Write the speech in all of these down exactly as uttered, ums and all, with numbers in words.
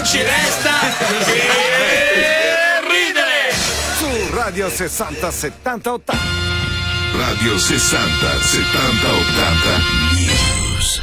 Non ci resta che ridere. Su Radio sessanta settanta ottanta. Radio sessanta settanta ottanta News.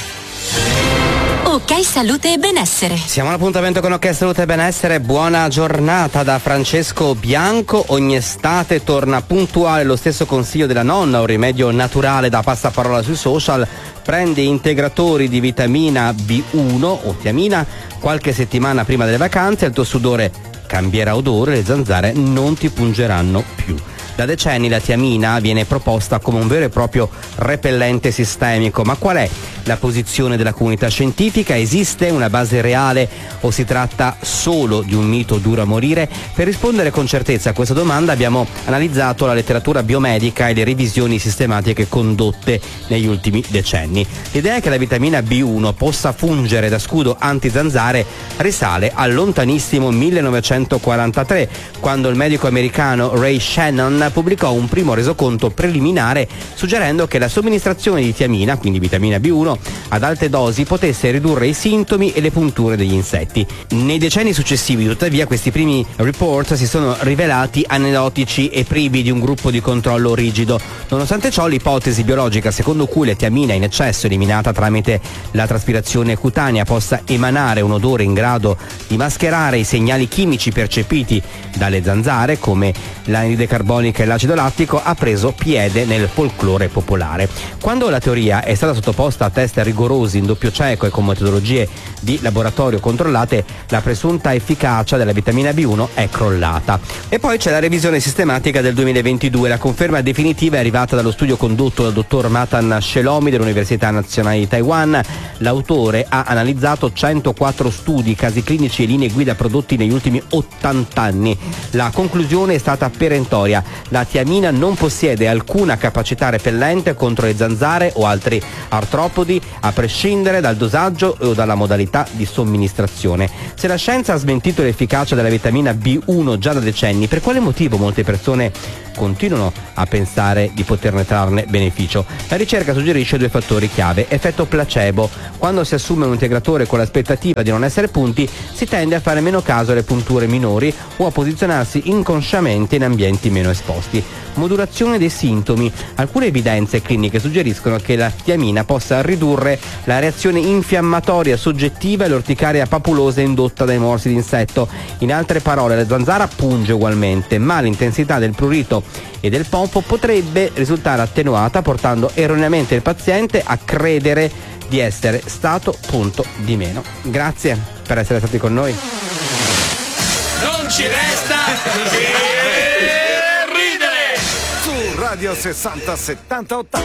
Ok Salute e Benessere. Siamo all'appuntamento con Ok Salute e Benessere. Buona giornata da Francesco Bianco. Ogni estate torna puntuale lo stesso consiglio della nonna, un rimedio naturale da passaparola sui social. Prendi integratori di vitamina B uno o tiamina qualche settimana prima delle vacanze, il tuo sudore cambierà odore, le zanzare non ti pungeranno più. Da decenni la tiamina viene proposta come un vero e proprio repellente sistemico, ma qual è la posizione della comunità scientifica? Esiste una base reale o si tratta solo di un mito duro a morire? Per rispondere con certezza a questa domanda abbiamo analizzato la letteratura biomedica e le revisioni sistematiche condotte negli ultimi decenni. L'idea che la vitamina B uno possa fungere da scudo anti-zanzare risale al lontanissimo millenovecentoquarantatré, quando il medico americano Ray Shannon pubblicò un primo resoconto preliminare suggerendo che la somministrazione di tiamina, quindi vitamina B uno, ad alte dosi potesse ridurre i sintomi e le punture degli insetti. Nei decenni successivi, tuttavia, questi primi report si sono rivelati anedotici e privi di un gruppo di controllo rigido. Nonostante ciò, l'ipotesi biologica secondo cui la tiamina in eccesso eliminata tramite la traspirazione cutanea possa emanare un odore in grado di mascherare i segnali chimici percepiti dalle zanzare, come l'anidride carbonica e l'acido lattico, ha preso piede nel folklore popolare. Quando la teoria è stata sottoposta a test rigorosi in doppio cieco e con metodologie di laboratorio controllate, la presunta efficacia della vitamina B uno è crollata. E poi c'è la revisione sistematica del duemilaventidue. La conferma definitiva è arrivata dallo studio condotto dal dottor Matan Shelomi dell'Università Nazionale di Taiwan. L'autore ha analizzato centoquattro studi, casi clinici e linee guida prodotti negli ultimi ottanta anni. La conclusione è stata perentoria: la tiamina non possiede alcuna capacità repellente contro le zanzare o altri artropodi, a prescindere dal dosaggio o dalla modalità di somministrazione. Se la scienza ha smentito l'efficacia della vitamina B uno già da decenni, per quale motivo molte persone continuano a pensare di poterne trarne beneficio? La ricerca suggerisce due fattori chiave: effetto placebo. Quando si assume un integratore con l'aspettativa di non essere punti, si tende a fare meno caso alle punture minori o a posizionarsi inconsciamente in ambienti meno esposti. Modulazione dei sintomi. Alcune evidenze cliniche suggeriscono che la tiamina possa ridurre la reazione infiammatoria soggettiva e l'orticaria papulosa indotta dai morsi di insetto. In altre parole, la zanzara punge ugualmente, ma l'intensità del prurito e del pompo potrebbe risultare attenuata, portando erroneamente il paziente a credere di essere stato punto di meno. Grazie per essere stati con noi. Non ci resta che ridere. Su Radio sessanta settanta ottanta.